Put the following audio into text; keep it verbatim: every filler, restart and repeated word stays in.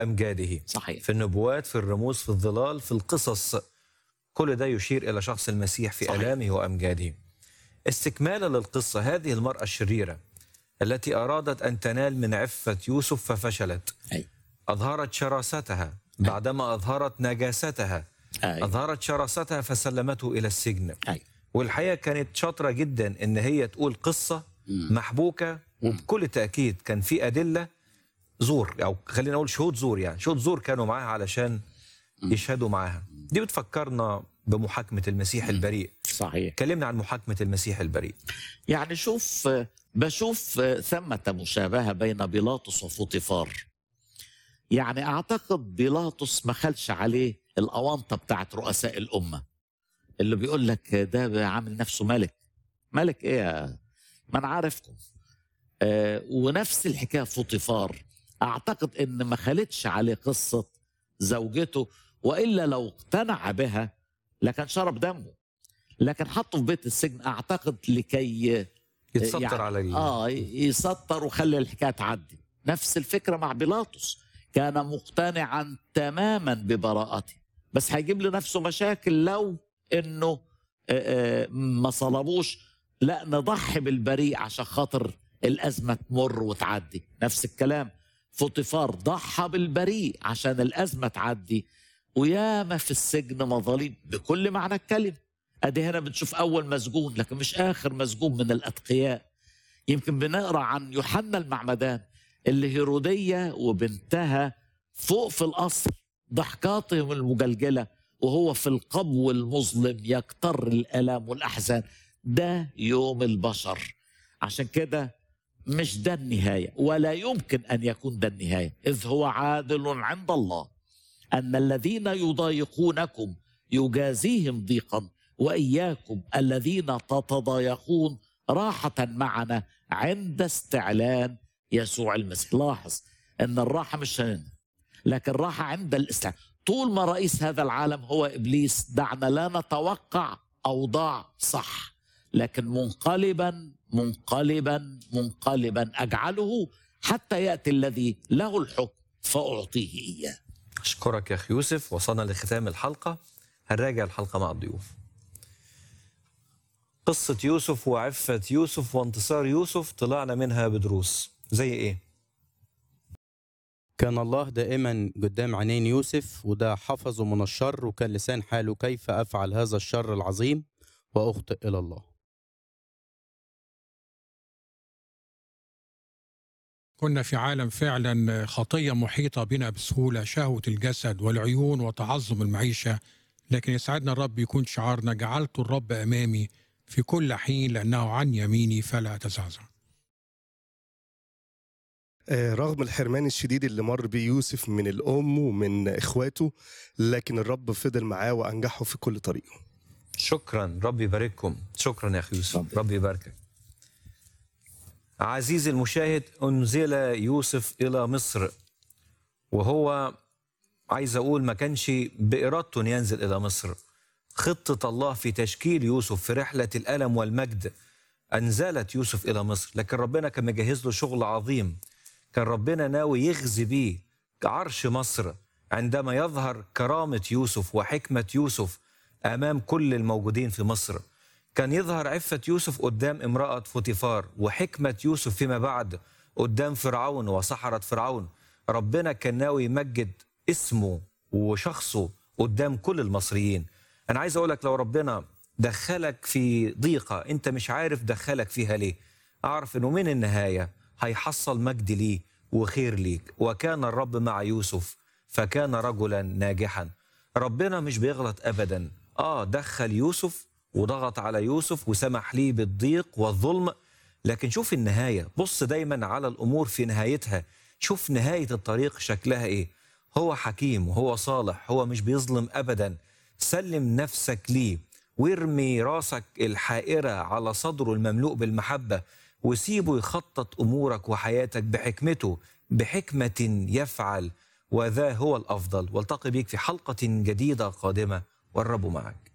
أمجاده. صحيح. في النبوات، في الرموز، في الظلال، في القصص، كل ده يشير إلى شخص المسيح في صحيح. آلامه وأمجاده. استكمالا للقصة، هذه المرأة الشريرة التي أرادت أن تنال من عفة يوسف ففشلت. أي. أظهرت شراستها بعدما أظهرت نجاستها. أي. أظهرت شراستها فسلمته إلى السجن. أي. والحقيقة كانت شاطرة جدا إن هي تقول قصة مم. محبوكة، وبكل تأكيد كان في أدلة زور، أو خلينا نقول شهود زور، يعني شهود زور كانوا معاها علشان يشهدوا معاها. دي بتفكرنا بمحاكمة المسيح البريء. صحيح. كلمنا عن محاكمة المسيح البريء. يعني شوف، بشوف ثمة مشابهة بين بيلاطس وفوطيفار. يعني أعتقد بيلاطس ما خلش عليه الأونطة بتاعت رؤساء الأمة اللي بيقول لك ده عامل نفسه ملك. ملك إيه يا؟ ما أنا عارفكم. آه ونفس الحكاية فوطيفار، أعتقد إن ما خلتش عليه قصة زوجته، وإلا لو اقتنع بها لكن شرب دمه، لكن حطه في بيت السجن أعتقد لكي يتستر يعني على ال... آه يسطر وخلي الحكاية تعدي. نفس الفكرة مع بيلاطس، كان مقتنعا تماما ببراءته، بس هيجيب لنفسه مشاكل لو إنه آه آه ما صلبوش. لا، نضحي بالبريء عشان خاطر الأزمة تمر وتعدي. نفس الكلام، فوطيفار ضحى بالبريء عشان الأزمة تعدي، وياما في السجن مظالم بكل معنى الكلمة. أدي هنا بنشوف أول مسجون لكن مش آخر مسجون من الأتقياء. يمكن بنقرأ عن يوحنا المعمدان اللي هيرودية وبنتها فوق في القصر ضحكاتهم المجلجلة، وهو في القبو المظلم يكتر الآلام والأحزان. ده يوم البشر. عشان كده مش ده النهاية، ولا يمكن أن يكون ده النهاية، إذ هو عادل عند الله أن الذين يضايقونكم يجازيهم ضيقا، وإياكم الذين تتضايقون راحة معنا عند استعلان يسوع المسيح. لاحظ أن الراحة مش هنا، لكن راحة عند الاستعلان. طول ما رئيس هذا العالم هو إبليس، دعنا لا نتوقع أوضاع صح، لكن منقلبا منقلبا منقلبا أجعله حتى يأتي الذي له الحكم فأعطيه إياه. أشكرك يا أخي يوسف. وصلنا لختام الحلقة، هنراجع الحلقة مع الضيوف. قصة يوسف وعفة يوسف وانتصار يوسف طلعنا منها بدروس زي إيه؟ كان الله دائما قدام عينين يوسف، وده حفظه من الشر، وكان لسان حاله كيف أفعل هذا الشر العظيم وأخطئ إلى الله. كنا في عالم فعلا خطية محيطة بنا بسهولة، شهوة الجسد والعيون وتعظم المعيشة، لكن يسعدنا الرب يكون شعارنا جعلت الرب أمامي في كل حين لأنه عن يميني فلا أتزعزع. رغم الحرمان الشديد اللي مر بيه يوسف من الأم ومن إخواته، لكن الرب فضل معاه وأنجحه في كل طريقه. شكرا، ربي يبارككم. شكرا يا أخي يوسف، ربي يباركك. عزيزي المشاهد، أنزل يوسف إلى مصر، وهو عايز أقول ما كانش بإرادته أن ينزل إلى مصر. خطة الله في تشكيل يوسف في رحلة الألم والمجد أنزلت يوسف إلى مصر، لكن ربنا كان مجهز له شغل عظيم. كان ربنا ناوي يغزي بيه عرش مصر عندما يظهر كرامة يوسف وحكمة يوسف أمام كل الموجودين في مصر. كان يظهر عفة يوسف قدام امرأة فوطيفار، وحكمة يوسف فيما بعد قدام فرعون وسحرة فرعون. ربنا كان ناوي يمجد اسمه وشخصه قدام كل المصريين. أنا عايز أقولك، لو ربنا دخلك في ضيقة أنت مش عارف دخلك فيها ليه، أعرف أنه من النهاية هيحصل مجد ليه وخير ليك. وكان الرب مع يوسف فكان رجلا ناجحا. ربنا مش بيغلط أبدا. آه دخل يوسف وضغط على يوسف وسمح ليه بالضيق والظلم، لكن شوف النهاية. بص دايما على الأمور في نهايتها، شوف نهاية الطريق شكلها إيه. هو حكيم وهو صالح، هو مش بيظلم أبدا. سلم نفسك ليه وارمي راسك الحائرة على صدره المملوء بالمحبة، وسيبه يخطط أمورك وحياتك بحكمته، بحكمة يفعل، وذا هو الأفضل. والتقي بيك في حلقة جديدة قادمة، والرب معك.